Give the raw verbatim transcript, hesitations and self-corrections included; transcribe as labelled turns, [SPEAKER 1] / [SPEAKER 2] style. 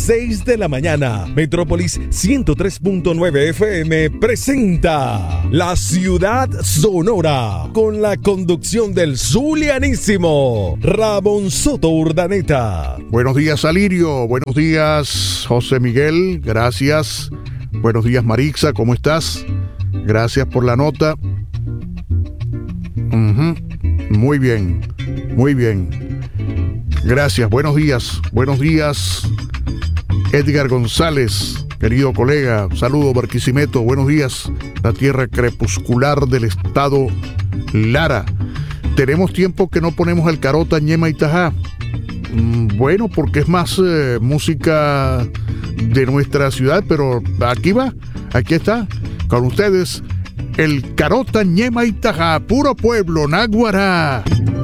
[SPEAKER 1] seis de la mañana. Metrópolis ciento tres punto nueve F M presenta La Ciudad Sonora con la conducción del zulianísimo Ramón Soto Urdaneta.
[SPEAKER 2] Buenos días, Alirio. Buenos días, José Miguel. Gracias. Buenos días, Marixa. ¿Cómo estás? Gracias por la nota. Uh-huh. Muy bien. Muy bien. Gracias. Buenos días. Buenos días, Edgar González, querido colega. Saludo, Barquisimeto. Buenos días. La tierra crepuscular del estado Lara. Tenemos tiempo que no ponemos el Carota, Ñema y Tajá. Bueno, porque es más eh, música de nuestra ciudad, pero aquí va, aquí está, con ustedes, el Carota, Ñema y Tajá, puro pueblo, Náguara.